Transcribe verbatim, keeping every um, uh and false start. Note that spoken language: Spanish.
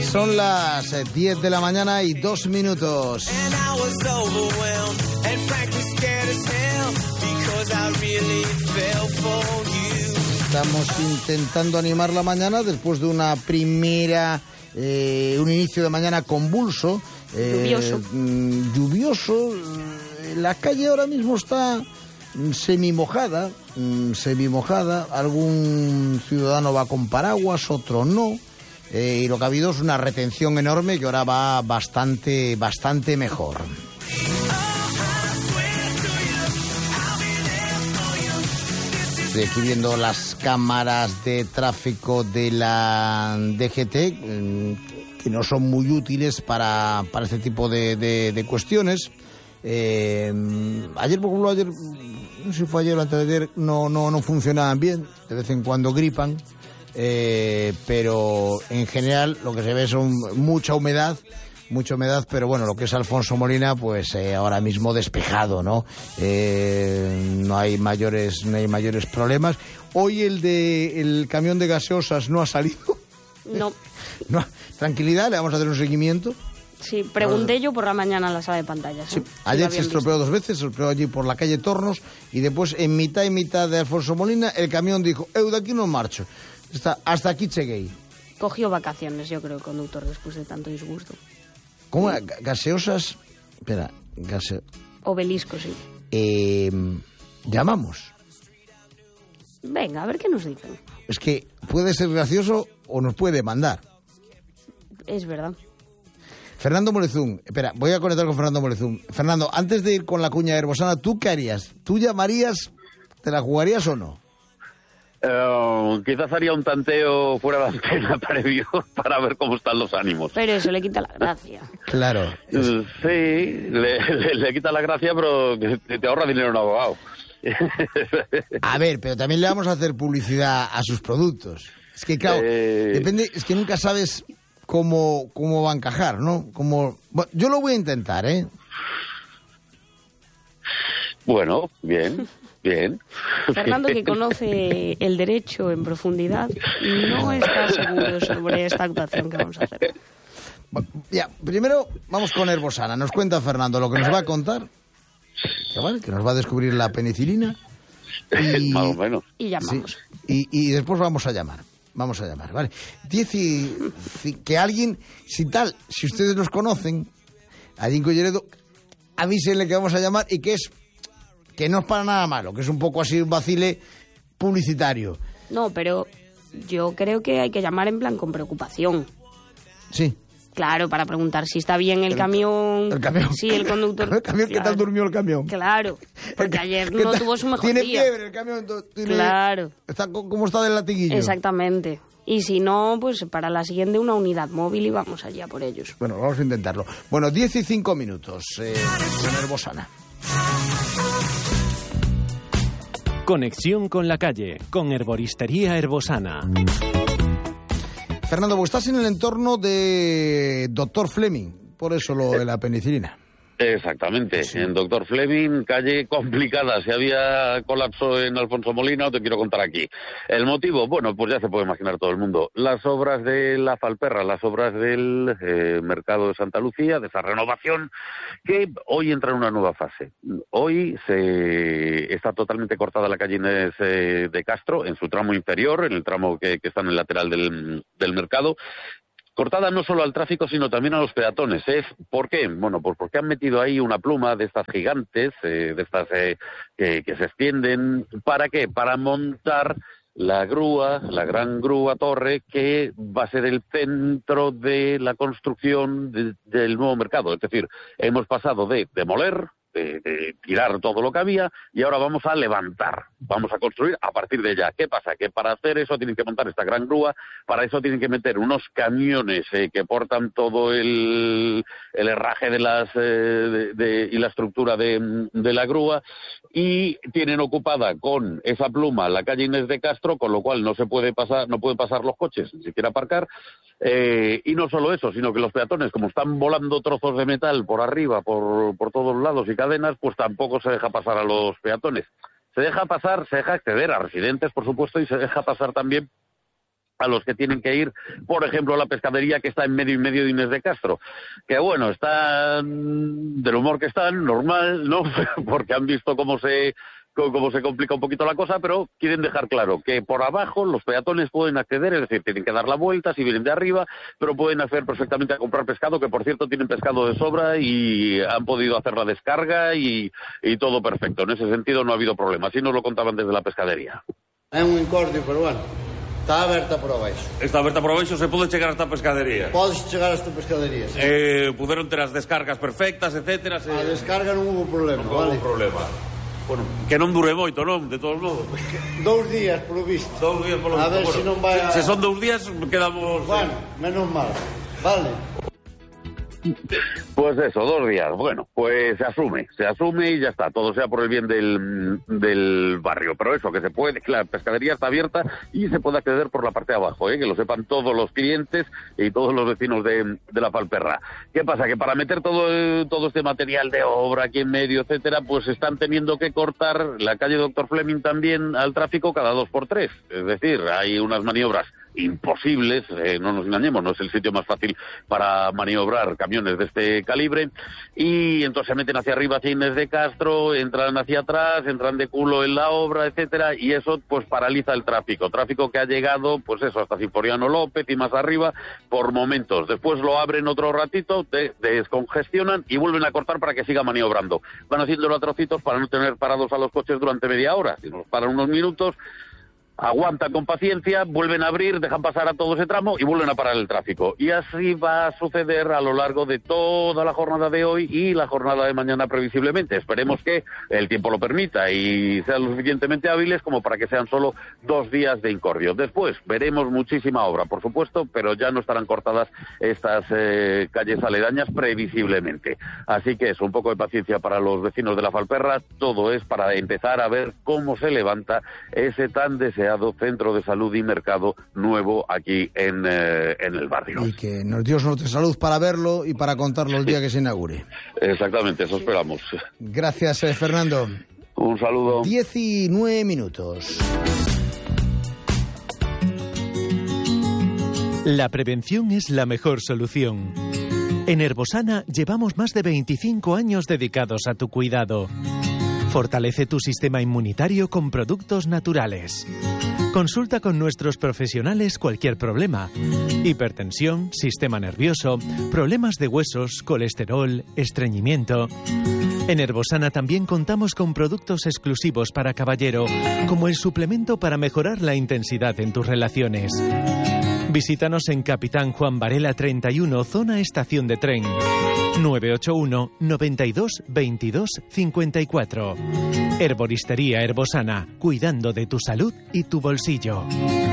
Son las diez de la mañana y dos minutos. Estamos intentando animar la mañana después de una primera, eh, un inicio de mañana convulso. Eh, lluvioso. Mm, lluvioso. La calle ahora mismo está semimojada, semimojada. Algún ciudadano va con paraguas, otro no. Eh, y lo que ha habido es una retención enorme que ahora va bastante, bastante mejor. Estoy aquí viendo las cámaras de tráfico de la D G T, que no son muy útiles para, para este tipo de, de, de cuestiones. Eh, ayer, por ejemplo, ayer, no sé si fue ayer o antes de ayer, no, no, no funcionaban bien, de vez en cuando gripan. Eh, pero en general lo que se ve son mucha humedad, mucha humedad, pero bueno, lo que es Alfonso Molina, pues eh, ahora mismo despejado, ¿no? Eh, no hay mayores, no hay mayores problemas. Hoy el de el camión de gaseosas no ha salido. No. No, tranquilidad, le vamos a hacer un seguimiento. Sí, pregunté yo por la mañana en la sala de pantallas. Sí. ¿eh? Ayer se estropeó dos veces, se estropeó allí por la calle Tornos y después en mitad y mitad de Alfonso Molina el camión dijo, eu de aquí no marcho. Hasta, hasta aquí llegué. Cogió vacaciones, yo creo, el conductor, después de tanto disgusto. ¿Cómo era? Gaseosas... Espera, gase... Obelisco, sí. Eh, llamamos. Venga, a ver qué nos dicen. Es que puede ser gracioso o nos puede mandar. Es verdad. Fernando Molezún, espera, voy a conectar con Fernando Molezún. Fernando, antes de ir con la cuña herbosana, ¿tú qué harías? ¿Tú llamarías, te la jugarías o no? Uh, quizás haría un tanteo fuera de antena previo para ver cómo están los ánimos. Pero eso le quita la gracia. Claro. Es... Uh, sí, le, le, le quita la gracia, pero te, te ahorra dinero en abogado. A ver, pero también le vamos a hacer publicidad a sus productos. Es que, claro, eh... depende, es que nunca sabes cómo, cómo va a encajar, ¿no? Como... Bueno, yo lo voy a intentar, ¿eh? Bueno, bien. Bien. Fernando, que conoce el derecho en profundidad, no está seguro sobre esta actuación que vamos a hacer. Bueno, ya, primero vamos con Herbosana. Nos cuenta Fernando lo que nos va a contar, que, vale, que nos va a descubrir la penicilina. Y, más o menos. Y llamamos. Sí, y, y después vamos a llamar. Vamos a llamar, ¿vale? Diez y, que alguien, si tal, si ustedes los conocen, a Dinko Lleredo, avísenle que vamos a llamar y que es... que no es para nada malo, que es un poco así un vacile publicitario. No, pero yo creo que hay que llamar en plan con preocupación. Sí. Claro, para preguntar si está bien el, el camión. El camión. Sí, el conductor. El camión, claro. ¿Qué tal durmió el camión? Claro, porque ayer no tal? tuvo su mejor ¿Tiene día. Tiene fiebre el camión. Tiene, claro. Está, ¿Cómo está del latiguillo? Exactamente. Y si no, pues para la siguiente una unidad móvil y vamos allá por ellos. Bueno, vamos a intentarlo. Bueno, diez y cinco minutos eh, con Herbosana. Conexión con la calle, con Herboristería Herbosana. Fernando, vos estás en el entorno de doctor Fleming, por eso lo de la penicilina. Exactamente, sí. En doctor Fleming, calle complicada. Si había colapso en Alfonso Molina, te quiero contar aquí. El motivo, bueno, pues ya se puede imaginar todo el mundo. Las obras de la Falperra, las obras del eh, mercado de Santa Lucía, de esa renovación, que hoy entra en una nueva fase. Hoy se está totalmente cortada la calle Inés eh, de Castro, en su tramo inferior, en el tramo que, que está en el lateral del, del mercado. Cortada no solo al tráfico, sino también a los peatones. ¿eh? ¿Por qué? Bueno, pues porque han metido ahí una pluma de estas gigantes, eh, de estas eh, que, que se extienden. ¿Para qué? Para montar la grúa, la gran grúa torre, que va a ser el centro de la construcción de, del nuevo mercado. Es decir, hemos pasado de demoler, De, de tirar todo lo que había, y ahora vamos a levantar, vamos a construir a partir de ya. ¿Qué pasa? Que para hacer eso tienen que montar esta gran grúa, para eso tienen que meter unos camiones eh, que portan todo el, el herraje de las eh, de, de, y la estructura de, de la grúa, y tienen ocupada con esa pluma la calle Inés de Castro, con lo cual no se puede pasar, no pueden pasar los coches, ni siquiera aparcar. Eh, y no solo eso, sino que los peatones, como están volando trozos de metal por arriba, por, por todos lados y cadenas, pues tampoco se deja pasar a los peatones. Se deja pasar, se deja acceder a residentes, por supuesto, y se deja pasar también a los que tienen que ir, por ejemplo, a la pescadería que está en medio y medio de Inés de Castro, que bueno, están del humor que están, normal, ¿no? Porque han visto cómo se cómo se complica un poquito la cosa, pero quieren dejar claro que por abajo los peatones pueden acceder, es decir, tienen que dar la vuelta si vienen de arriba, pero pueden hacer perfectamente a comprar pescado, que por cierto tienen pescado de sobra y han podido hacer la descarga y, y todo perfecto. En ese sentido no ha habido problema, así nos lo contaban desde la pescadería. É un incordio, pero bueno, está aberta por abaixo. Está aberta por abaixo, se pode chegar a esta pescadería. Podes chegar a esta pescadería, sí. Eh, puderon ter as descargas perfectas, etcétera. Se... A descarga non hubo problema, non vale? hubo problema. Bueno, que non dure moito, non? De todos modos. Dous días, polo visto. Dous días, polo visto. A ver bueno, se non vai a... Se son dous días, quedamos... Bueno, menos mal. Vale. Pues eso, dos días. Bueno, pues se asume, se asume y ya está, todo sea por el bien del, del barrio. Pero eso, que se puede, que la pescadería está abierta y se puede acceder por la parte de abajo, ¿eh? Que lo sepan todos los clientes y todos los vecinos de, de la Falperra. ¿Qué pasa? Que para meter todo, todo este material de obra aquí en medio, etcétera, pues están teniendo que cortar la calle Doctor Fleming también al tráfico cada dos por tres. Es decir, hay unas maniobras imposibles, eh, no nos engañemos, no es el sitio más fácil para maniobrar camiones de este calibre, y entonces se meten hacia arriba, hacia Inés de Castro, entran hacia atrás, entran de culo en la obra, etcétera, y eso pues paraliza el tráfico, tráfico que ha llegado, pues eso, hasta Sinforiano López y más arriba, por momentos. Después lo abren otro ratito, de, descongestionan y vuelven a cortar para que siga maniobrando. Van haciéndolo a trocitos para no tener parados a los coches durante media hora, si nos paran unos minutos, aguantan con paciencia, vuelven a abrir, dejan pasar a todo ese tramo y vuelven a parar el tráfico. Y así va a suceder a lo largo de toda la jornada de hoy y la jornada de mañana previsiblemente. Esperemos que el tiempo lo permita y sean lo suficientemente hábiles como para que sean solo dos días de incordio. Después veremos muchísima obra, por supuesto, pero ya no estarán cortadas estas eh, calles aledañas previsiblemente. Así que es un poco de paciencia para los vecinos de la Falperra. Todo es para empezar a ver cómo se levanta ese tan deseado centro de salud y mercado nuevo aquí en, eh, en el barrio. Y que nos Dios nos dé salud para verlo y para contarlo el día que se inaugure. Exactamente, eso esperamos. Gracias, eh, Fernando. Un saludo. diecinueve minutos. La prevención es la mejor solución. En Herbosana llevamos más de veinticinco años dedicados a tu cuidado. Fortalece tu sistema inmunitario con productos naturales. Consulta con nuestros profesionales cualquier problema. Hipertensión, sistema nervioso, problemas de huesos, colesterol, estreñimiento. En Herbosana también contamos con productos exclusivos para caballero, como el suplemento para mejorar la intensidad en tus relaciones. Visítanos en Capitán Juan Varela treinta y uno, zona estación de tren. nueve ocho uno, noventa y dos, veintidós, cincuenta y cuatro. Herboristería Herbosana, cuidando de tu salud y tu bolsillo.